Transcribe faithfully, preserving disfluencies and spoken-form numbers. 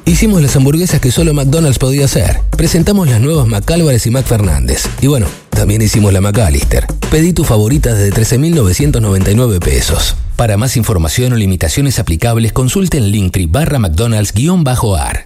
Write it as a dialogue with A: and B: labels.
A: Hicimos las hamburguesas que solo McDonald's podía hacer. Presentamos las nuevas McAlvarez y McFernández. Y bueno, también hicimos la McAllister. Pedí tu favorita desde trece mil novecientos noventa y nueve pesos. Para más información o limitaciones aplicables, consulte en Linktree barra McDonald's guión bajo ar.